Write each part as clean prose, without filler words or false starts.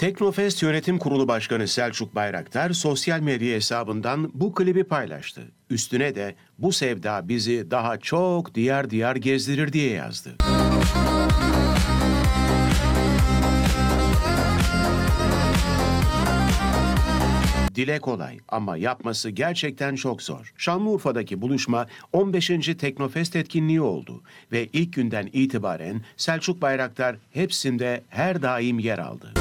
Teknofest Yönetim Kurulu Başkanı Selçuk Bayraktar sosyal medya hesabından bu klibi paylaştı. Üstüne de bu sevda bizi daha çok diyar diyar gezdirir diye yazdı. Dile kolay ama yapması gerçekten çok zor. Şanlıurfa'daki buluşma 15. Teknofest etkinliği oldu ve ilk günden itibaren Selçuk Bayraktar hepsinde her daim yer aldı.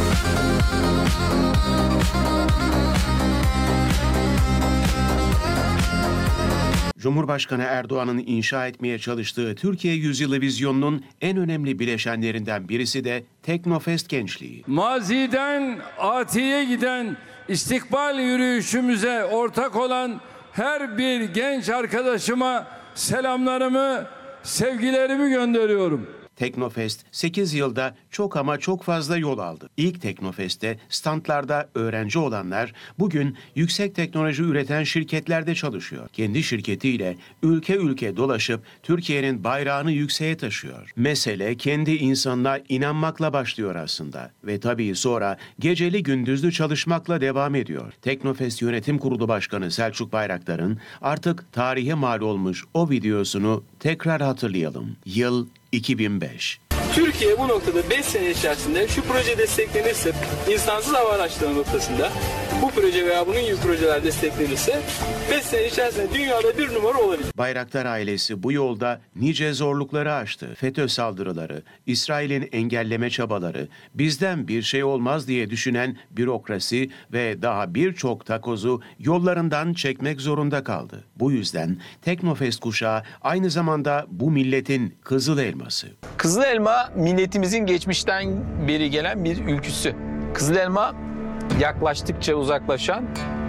Cumhurbaşkanı Erdoğan'ın inşa etmeye çalıştığı Türkiye Yüzyılı vizyonunun en önemli bileşenlerinden birisi de Teknofest gençliği. Maziden atiye giden istikbal yürüyüşümüze ortak olan her bir genç arkadaşıma selamlarımı, sevgilerimi gönderiyorum. Teknofest 8 yılda çok ama çok fazla yol aldı. İlk Teknofest'te standlarda öğrenci olanlar bugün yüksek teknoloji üreten şirketlerde çalışıyor. Kendi şirketiyle ülke ülke dolaşıp Türkiye'nin bayrağını yükseğe taşıyor. Mesele kendi insanına inanmakla başlıyor aslında ve tabii sonra geceli gündüzlü çalışmakla devam ediyor. Teknofest Yönetim Kurulu Başkanı Selçuk Bayraktar'ın artık tarihe mal olmuş o videosunu tekrar hatırlayalım. Yıl 2005. Türkiye bu noktada 5 sene içerisinde şu proje desteklenirse, insansız hava araçları noktasında bu proje veya bunun gibi projeler desteklenirse 5 sene içerisinde dünyada bir numara olabilir. Bayraktar ailesi bu yolda nice zorlukları aştı. FETÖ saldırıları, İsrail'in engelleme çabaları, bizden bir şey olmaz diye düşünen bürokrasi ve daha birçok takozu yollarından çekmek zorunda kaldı. Bu yüzden Teknofest kuşağı aynı zamanda bu milletin kızıl elması. Kızıl elma milletimizin geçmişten beri gelen bir ülküsü. Kızıl elma yaklaştıkça uzaklaşan,